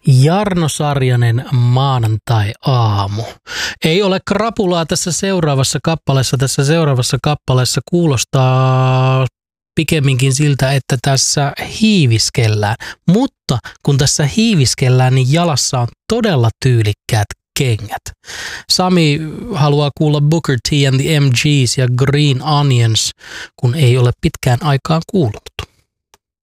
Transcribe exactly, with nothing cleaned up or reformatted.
Jarno Sarjanen maanantai-aamu. Ei ole krapulaa tässä seuraavassa kappaleessa. Tässä seuraavassa kappaleessa kuulostaa pikemminkin siltä, että tässä hiiviskellään. Mutta kun tässä hiiviskellään, niin jalassa on todella tyylikkäät kengät. Sami haluaa kuulla Booker T and the M Gs ja Green Onions, kun ei ole pitkään aikaan kuulunut.